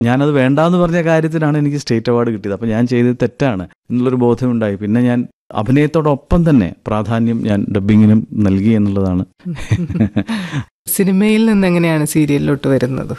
ഞാനത് വേണ്ടാന്ന് പറഞ്ഞ കാര്യത്തിനാണ് എനിക്ക് സ്റ്റേറ്റ് അവാർഡ് കിട്ടിയത്. അപ്പോൾ ഞാൻ ചെയ്തത് തെറ്റാണ് എന്നുള്ളൊരു ബോധമുണ്ടായി. പിന്നെ ഞാൻ അഭിനയത്തോടൊപ്പം തന്നെ പ്രാധാന്യം ഞാൻ ഡബ്ബിങ്ങിനും നൽകി എന്നുള്ളതാണ്. സിനിമയിൽ നിന്ന് എങ്ങനെയാണ് സീരിയലിലോട്ട് വരുന്നത്?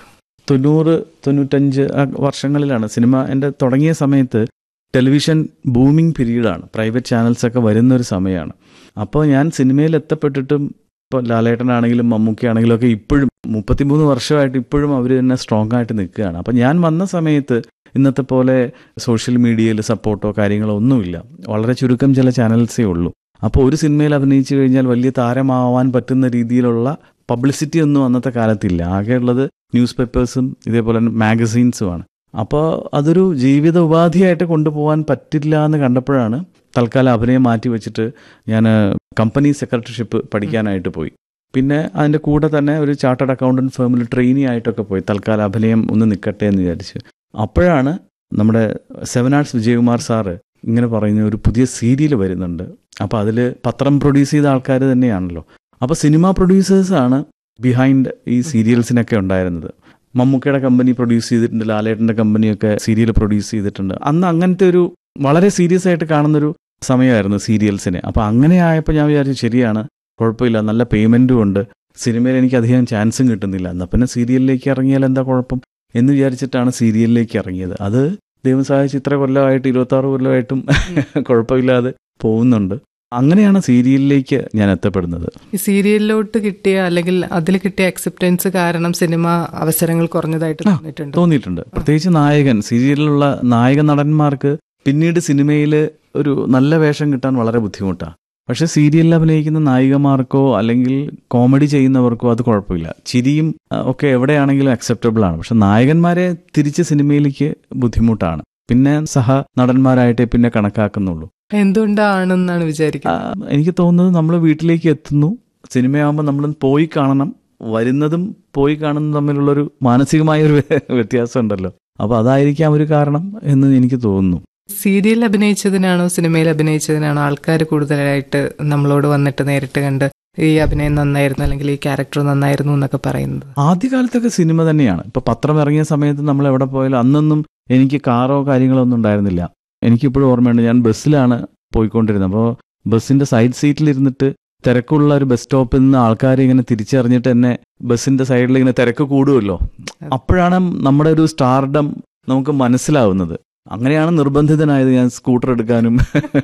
90-95 വർഷങ്ങളിലാണ് സിനിമ എൻ്റെ തുടങ്ങിയ സമയത്ത്. ടെലിവിഷൻ ബൂമിംഗ് പീരീഡാണ്, പ്രൈവറ്റ് ചാനൽസൊക്കെ വരുന്നൊരു സമയമാണ്. അപ്പോൾ ഞാൻ സിനിമയിൽ എത്തപ്പെട്ടിട്ടും ഇപ്പോൾ ലാലേട്ടനാണെങ്കിലും മമ്മൂക്കയാണെങ്കിലും ഒക്കെ ഇപ്പോഴും 33 വർഷമായിട്ട് ഇപ്പോഴും അവർ തന്നെ സ്ട്രോങ് ആയിട്ട് നിൽക്കുകയാണ്. അപ്പോൾ ഞാൻ വന്ന സമയത്ത് ഇന്നത്തെ പോലെ സോഷ്യൽ മീഡിയയിൽ സപ്പോർട്ടോ കാര്യങ്ങളോ ഒന്നുമില്ല. വളരെ ചുരുക്കം ചില ചാനൽസേ ഉള്ളൂ. അപ്പോൾ ഒരു സിനിമയിൽ അഭിനയിച്ചു കഴിഞ്ഞാൽ വലിയ താരമാവാൻ പറ്റുന്ന രീതിയിലുള്ള പബ്ലിസിറ്റി ഒന്നും അന്നത്തെ കാലത്തില്ല. ആകെയുള്ളത് ന്യൂസ് പേപ്പേഴ്സും ഇതേപോലെ തന്നെ മാഗസീൻസുമാണ്. അപ്പോൾ അതൊരു ജീവിത ഉപാധിയായിട്ട് കൊണ്ടുപോകാൻ പറ്റില്ല എന്ന് കണ്ടപ്പോഴാണ് തൽക്കാലം അഭിനയം മാറ്റി വെച്ചിട്ട് ഞാൻ കമ്പനി സെക്രട്ടറിഷിപ്പ് പഠിക്കാനായിട്ട് പോയി. പിന്നെ അതിൻ്റെ കൂടെ തന്നെ ഒരു ചാർട്ടേഡ് അക്കൗണ്ടൻറ്റ് ഫേമിൽ ട്രെയിനി ആയിട്ടൊക്കെ പോയി. തൽക്കാലം അഭിനയം ഒന്ന് നിൽക്കട്ടെ എന്ന് വിചാരിച്ചു. അപ്പോഴാണ് നമ്മുടെ 7 ആർട്സ് വിജയകുമാർ സാറ് ഇങ്ങനെ പറയുന്ന ഒരു പുതിയ സീരിയൽ വരുന്നുണ്ട്. അപ്പോൾ അതിൽ പത്രം പ്രൊഡ്യൂസ് ചെയ്ത ആൾക്കാർ തന്നെയാണല്ലോ. അപ്പോൾ സിനിമ പ്രൊഡ്യൂസേഴ്സാണ് ബിഹൈൻഡ് ഈ സീരിയൽസിനൊക്കെ ഉണ്ടായിരുന്നത്. മമ്മൂക്കയുടെ കമ്പനി പ്രൊഡ്യൂസ് ചെയ്തിട്ടുണ്ട്, ലാലേട്ടൻ്റെ കമ്പനിയൊക്കെ സീരിയൽ പ്രൊഡ്യൂസ് ചെയ്തിട്ടുണ്ട്. അന്ന് അങ്ങനത്തെ ഒരു വളരെ സീരിയസ് ആയിട്ട് കാണുന്നൊരു സമയമായിരുന്നു സീരിയൽസിനെ. അപ്പോൾ അങ്ങനെ ആയപ്പോൾ ഞാൻ വിചാരിച്ചു ശരിയാണ്, കുഴപ്പമില്ല, നല്ല പേയ്മെൻറ്റും ഉണ്ട്, സിനിമയിൽ എനിക്ക് അധികം ചാൻസും കിട്ടുന്നില്ല, എന്നാൽ പിന്നെ സീരിയലിലേക്ക് ഇറങ്ങിയാൽ എന്താ കുഴപ്പം എന്ന് വിചാരിച്ചിട്ടാണ് സീരിയലിലേക്ക് ഇറങ്ങിയത്. അത് ദൈവം സഹായിച്ച് ഇത്ര കൊല്ലമായിട്ട് 26 കൊല്ലമായിട്ടും കുഴപ്പമില്ലാതെ പോകുന്നുണ്ട്. അങ്ങനെയാണ് സീരിയലിലേക്ക് ഞാൻ എത്തപ്പെടുന്നത്. ഈ സീരിയലിലോട്ട് കിട്ടിയ അല്ലെങ്കിൽ അതിൽ കിട്ടിയ അക്സെപ്റ്റൻസ് കാരണം സിനിമ അവസരങ്ങൾ കുറഞ്ഞതായിട്ട് തോന്നിയിട്ടുണ്ട്. പ്രത്യേകിച്ച് നായകൻ, സീരിയലിലുള്ള നായക നടന്മാർക്ക് പിന്നീട് സിനിമയിൽ ഒരു നല്ല വേഷം കിട്ടാൻ വളരെ ബുദ്ധിമുട്ടാണ്. പക്ഷെ സീരിയലിൽ അഭിനയിക്കുന്ന നായികമാർക്കോ അല്ലെങ്കിൽ കോമഡി ചെയ്യുന്നവർക്കോ അത് കുഴപ്പമില്ല, ചിരിയും ഒക്കെ എവിടെയാണെങ്കിലും അക്സെപ്റ്റബിൾ ആണ്. പക്ഷെ നായകന്മാരെ തിരിച്ച് സിനിമയിലേക്ക് ബുദ്ധിമുട്ടാണ്. പിന്നെ സഹ നടന്മാരായിട്ടേ പിന്നെ കണക്കാക്കുന്നുള്ളൂ. എന്തുകൊണ്ടാണെന്നാണ് വിചാരിക്കുന്നത്? എനിക്ക് തോന്നുന്നത് നമ്മൾ വീട്ടിലേക്ക് എത്തുന്നു, സിനിമയാകുമ്പോൾ നമ്മൾ പോയി കാണണം, വരുന്നതും പോയി കാണുന്നതും തമ്മിലുള്ളൊരു മാനസികമായൊരു വ്യത്യാസം ഉണ്ടല്ലോ. അപ്പോൾ അതായിരിക്കാം ഒരു കാരണം എന്ന് എനിക്ക് തോന്നുന്നു. സീരിയൽ അഭിനയിച്ചതിനാണോ സിനിമയിൽ അഭിനയിച്ചതിനാണോ ആൾക്കാർ കൂടുതലായിട്ട് നമ്മളോട് വന്നിട്ട് നേരിട്ട് കണ്ട് ഈ അഭിനയം നന്നായിരുന്നു അല്ലെങ്കിൽ ഈ ക്യാരക്ടർ നന്നായിരുന്നു എന്നൊക്കെ പറയുന്നത്? ആദ്യകാലത്തൊക്കെ സിനിമ തന്നെയാണ്. ഇപ്പോൾ പത്രം ഇറങ്ങിയ സമയത്ത് നമ്മൾ എവിടെ പോയാലും അന്നൊന്നും എനിക്ക് കാറോ കാര്യങ്ങളോ ഒന്നും ഉണ്ടായിരുന്നില്ല. എനിക്കിപ്പോഴും ഓർമ്മയുണ്ട്, ഞാൻ ബസ്സിലാണ് പോയിക്കൊണ്ടിരുന്നത്. അപ്പോൾ ബസ്സിൻ്റെ സൈഡ് സീറ്റിലിരുന്നിട്ട് തിരക്കുള്ള ഒരു ബസ് സ്റ്റോപ്പിൽ നിന്ന് ആൾക്കാർ ഇങ്ങനെ തിരിച്ചറിഞ്ഞിട്ട് എന്നെ ബസ്സിൻ്റെ സൈഡിൽ ഇങ്ങനെ തിരക്ക് കൂടുമല്ലോ, അപ്പോഴാണ് നമ്മുടെ ഒരു സ്റ്റാർഡം നമുക്ക് മനസ്സിലാവുന്നത്. അങ്ങനെയാണ് നിർബന്ധിതനായത് ഞാൻ സ്കൂട്ടർ എടുക്കാനും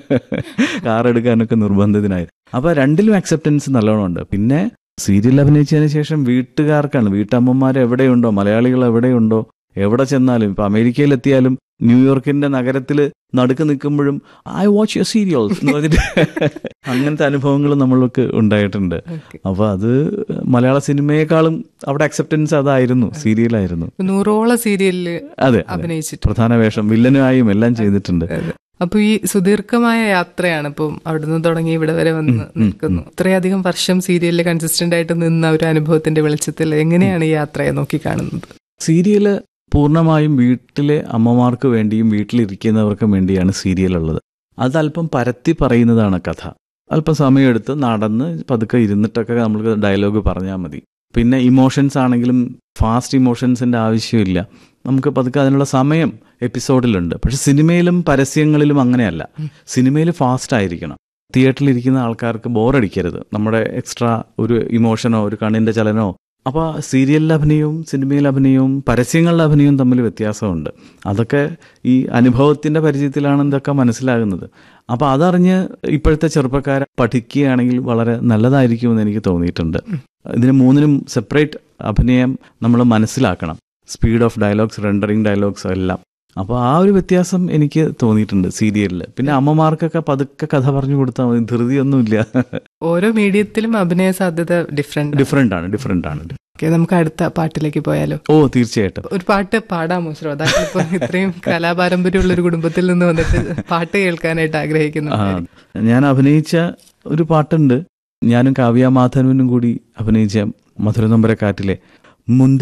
കാർ എടുക്കാനൊക്കെ നിർബന്ധിതനായത്. അപ്പോൾ രണ്ടിലും അക്സെപ്റ്റൻസ് നല്ലോണം ഉണ്ട്. പിന്നെ സീരിയൽ അഭിനയിച്ചതിന് ശേഷം വീട്ടുകാർക്കാണ്, വീട്ടമ്മമാർ എവിടെയുണ്ടോ, മലയാളികൾ എവിടെയുണ്ടോ, എവിടെ ചെന്നാലും, ഇപ്പം അമേരിക്കയിലെത്തിയാലും ന്യൂയോർക്കിന്റെ നഗരത്തിൽ നടുക്ക് നിൽക്കുമ്പോഴും ഐ വാച്ച് യുവർ സീരിയൽസ് എന്ന് പറഞ്ഞിട്ട് അങ്ങനത്തെ അനുഭവങ്ങൾ നമ്മൾക്ക് ഉണ്ടായിട്ടുണ്ട്. അപ്പോൾ അത് മലയാള സിനിമയെക്കാളും അവിടെ അക്സെപ്റ്റൻസ് അതായിരുന്നു, സീരിയലായിരുന്നു. 100ഓളം സീരിയലിൽ അതെ അഭിനയിച്ചിട്ട് പ്രധാന വേഷം, വില്ലനുമായും എല്ലാം ചെയ്തിട്ടുണ്ട്. അപ്പൊ ഈ സുദീർഘമായ യാത്രയാണ്. ഇപ്പം അവിടുന്ന് തുടങ്ങി ഇവിടെ വരെ വന്ന് നിൽക്കുന്നു. ഇത്രയധികം വർഷം സീരിയലിൽ കൺസിസ്റ്റന്റ് ആയിട്ട് നിന്ന ഒരു അനുഭവത്തിന്റെ വെളിച്ചത്തിൽ എങ്ങനെയാണ് ഈ യാത്രയെ നോക്കിക്കാണുന്നത്? സീരിയല് പൂർണ്ണമായും വീട്ടിലെ അമ്മമാർക്ക് വേണ്ടിയും വീട്ടിലിരിക്കുന്നവർക്കും വേണ്ടിയാണ് സീരിയലുള്ളത്. അതല്പം പരത്തി പറയുന്നതാണ് കഥ. അല്പം സമയമെടുത്ത് നടന്ന് പതുക്കെ ഇരുന്നിട്ടൊക്കെ നമ്മൾക്ക് ഡയലോഗ് പറഞ്ഞാൽ മതി. പിന്നെ ഇമോഷൻസ് ആണെങ്കിലും ഫാസ്റ്റ് ഇമോഷൻസിൻ്റെ ആവശ്യമില്ല, നമുക്ക് പതുക്കെ അതിനുള്ള സമയം എപ്പിസോഡിലുണ്ട്. പക്ഷെ സിനിമയിലും പരസ്യങ്ങളിലും അങ്ങനെയല്ല. സിനിമയിൽ ഫാസ്റ്റ് ആയിരിക്കണം. തിയേറ്ററിലിരിക്കുന്ന ആൾക്കാർക്ക് ബോറടിക്കരുത്, നമ്മുടെ എക്സ്ട്രാ ഒരു ഇമോഷനോ ഒരു കണ്ണിൻ്റെ ചലനോ. അപ്പോൾ സീരിയലിലെ അഭിനയവും സിനിമയിലെ അഭിനയവും പരസ്യങ്ങളിലെ അഭിനയവും തമ്മിൽ വ്യത്യാസമുണ്ട്. അതൊക്കെ ഈ അനുഭവത്തിൻ്റെ പരിചയത്തിലാണ് ഇതൊക്കെ മനസ്സിലാകുന്നത്. അപ്പോൾ അതറിഞ്ഞ് ഇപ്പോഴത്തെ ചെറുപ്പക്കാരെ പഠിക്കുകയാണെങ്കിൽ വളരെ നല്ലതായിരിക്കുമെന്ന് എനിക്ക് തോന്നിയിട്ടുണ്ട്. ഇതിന് മൂന്നിനും സെപ്പറേറ്റ് അഭിനയം നമ്മൾ മനസ്സിലാക്കണം, speed of dialogues, rendering dialogues എല്ലാം. അപ്പോൾ ആ ഒരു വ്യത്യാസം എനിക്ക് തോന്നിയിട്ടുണ്ട് സീരിയലിൽ. പിന്നെ അമ്മമാർക്കൊക്കെ പതുക്കെ കഥ പറഞ്ഞു കൊടുത്താൽ മതി, ധൃതിയൊന്നുമില്ല. ഓരോ മീഡിയത്തിലും അഭിനയ സാധ്യത ഡിഫറെന്റ് ആണ്. നമുക്ക് അടുത്ത പാട്ടിലേക്ക് പോയാലോ? ഓ തീർച്ചയായിട്ടും. ഒരു പാട്ട് പാടാമോ ശ്രോതാക്കൾ? ഇപ്പൊ ഇത്രയും കലാപാരമ്പര്യമുള്ള ഒരു കുടുംബത്തിൽ നിന്ന് വന്നിട്ട് പാട്ട് കേൾക്കാനായിട്ട് ആഗ്രഹിക്കുന്നു. ഞാൻ അഭിനയിച്ച ഒരു പാട്ടുണ്ട്, ഞാനും കാവ്യ മാധവനും കൂടി അഭിനയിച്ച മധുരനൊമ്പരക്കാറ്റിലെ